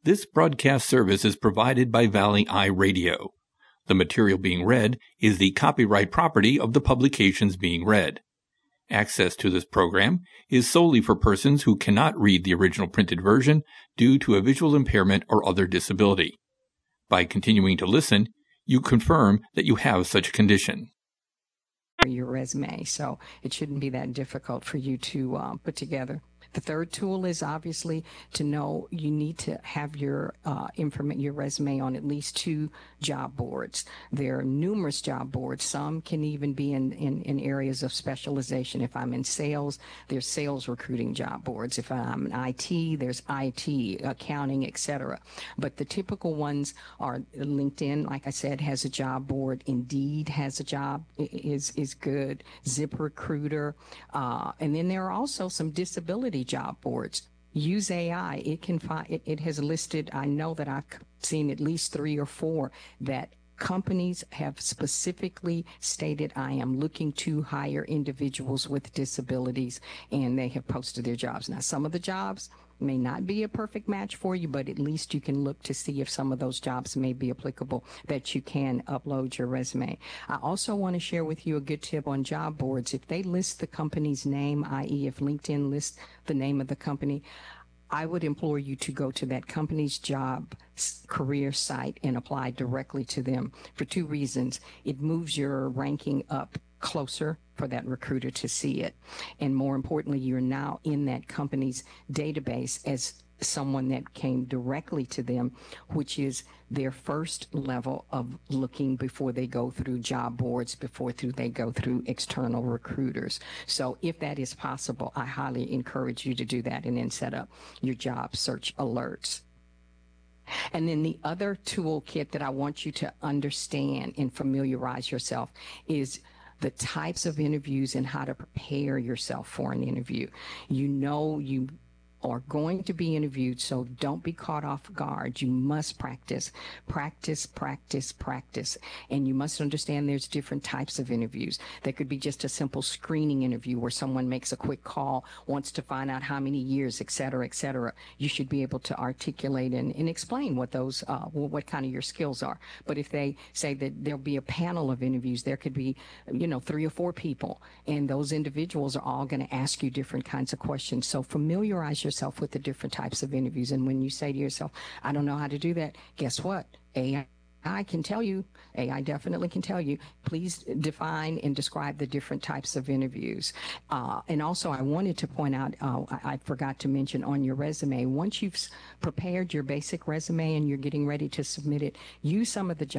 This broadcast service is provided by Valley Eye Radio. The material being read is the copyright property of the publications being read. Access to this program is solely for persons who cannot read the original printed version due to a visual impairment or other disability. By continuing to listen, you confirm that you have such a condition. Your resume, so it shouldn't be that difficult for you to put together. The third tool is obviously to know you need to have your your resume on at least 2 job boards. There are numerous job boards. Some can even be in areas of specialization. If I'm in sales, there's sales recruiting job boards. If I'm in IT, there's IT, accounting, etc. But the typical ones are LinkedIn, like I said, has a job board. Indeed has a job, is good. ZipRecruiter. And then there are also some disability job boards. Use AI. It can find, it has listed, I know that I've seen at least 3 or 4 that companies have specifically stated, I am looking to hire individuals with disabilities, and they have posted their jobs. Now, some of the jobs may not be a perfect match for you, but at least you can look to see if some of those jobs may be applicable, that you can upload your resume. I also want to share with you a good tip on job boards. If they list the company's name, i.e. if LinkedIn lists the name of the company, I would implore you to go to that company's job career site and apply directly to them for 2 reasons. It moves your ranking up closer for that recruiter to see it. And more importantly, you're now in that company's database as someone that came directly to them, which is their first level of looking before they go through job boards, before they go through external recruiters. So if that is possible, I highly encourage you to do that and then set up your job search alerts. And then the other toolkit that I want you to understand and familiarize yourself is the types of interviews and how to prepare yourself for an interview. You know you are going to be interviewed, so don't be caught off guard. You must practice, practice, practice, practice. And you must understand there's different types of interviews. There could be just a simple screening interview where someone makes a quick call, wants to find out how many years, et cetera, et cetera. You should be able to articulate and explain what those, what kind of your skills are. But if they say that there'll be a panel of interviews, there could be, 3 or 4 people, and those individuals are all going to ask you different kinds of questions. So familiarize yourself with the different types of interviews. And when you say to yourself, I don't know how to do that, guess what? AI can tell you. AI definitely can tell you. Please define and describe the different types of interviews. And also, I wanted to point out, I forgot to mention on your resume, once you've prepared your basic resume and you're getting ready to submit it, use some of the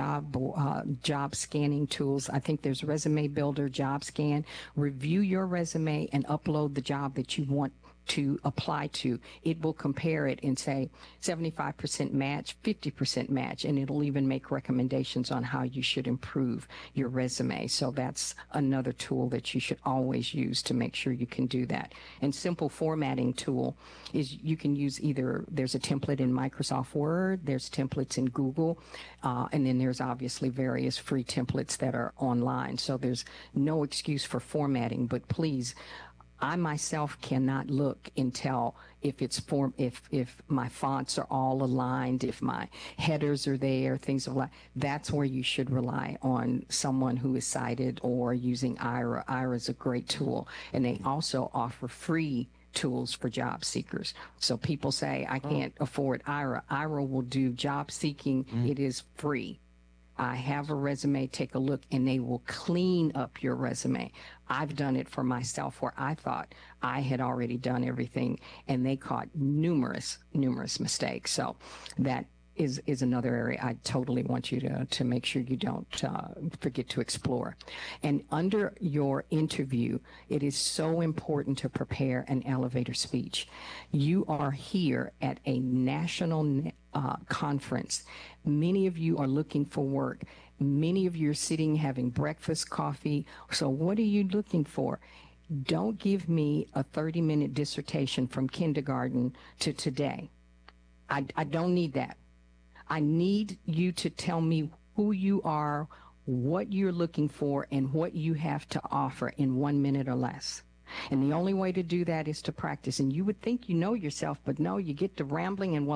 job scanning tools. I think there's Resume Builder, Job Scan. Review your resume and upload the job that you want to apply to. It will compare it and say 75% match, 50% match, and it'll even make recommendations on how you should improve your resume. So that's another tool that you should always use to make sure you can do that. And simple formatting tool is you can use either, there's a template in Microsoft Word, there's templates in Google, and then there's obviously various free templates that are online. So there's no excuse for formatting, but please, I myself cannot look and tell if it's if my fonts are all aligned, if my headers are there, things like that. That's where you should rely on someone who is sighted or using Aira. Aira is a great tool, and they also offer free tools for job seekers. So people say, I can't afford Aira. Aira will do job seeking. It is free. I have a resume, take a look, and they will clean up your resume. I've done it for myself where I thought I had already done everything, and they caught numerous mistakes. So that is another area I totally want you to make sure you don't forget to explore. And under your interview, it is so important to prepare an elevator speech. You are here at a national conference. Many of you are looking for work. Many of you are sitting having breakfast, coffee. So what are you looking for? Don't give me a 30-minute dissertation from kindergarten to today. I don't need that. I need you to tell me who you are, what you're looking for, and what you have to offer in 1 minute or less. And the only way to do that is to practice. And you would think you know yourself, but no, you get to rambling and